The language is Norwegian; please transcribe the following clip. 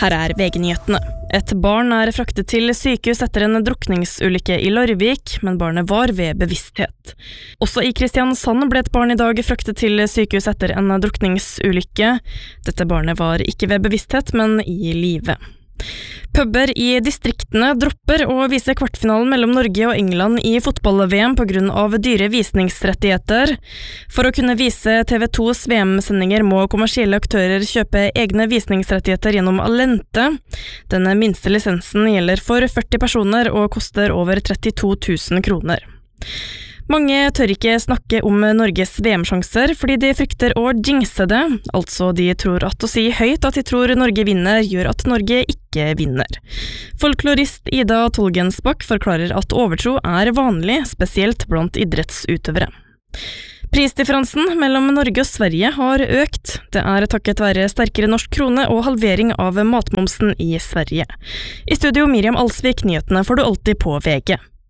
Her VG-nyhetene. Et barn fraktet til sykehus etter en drukningsulykke I Larvik, men barnet var ved bevissthet. Også I Kristiansand ble et barn I dag fraktet til sykehus etter en drukningsulykke. Dette barnet var ikke ved bevissthet, men I live. Puber I distriktene dropper å vise kvartfinalen mellom Norge og England I fotball-VM på grunn av dyre visningsrettigheter. For å kunne vise TV2s VM-sendinger må kommersielle aktører kjøpe egne visningsrettigheter gjennom Allente. Denne minste lisensen gjelder for 40 personer og koster over 32 000 kroner. Mange tør ikke snakke om Norges VM-sjanser fordi de frykter å jinxe det, altså de tror at å si høyt at de tror Norge vinner gjør at Norge ikke vinner. Folklorist Ida Tolgensbakk forklarer at overtro vanlig, spesielt blant idrettsutøvere. Prisdifferansen mellom Norge og Sverige har økt. Det takket være sterkere norsk krone og halvering av matmomsen I Sverige. I studio Miriam Alsvik, nyhetene får du alltid på VG.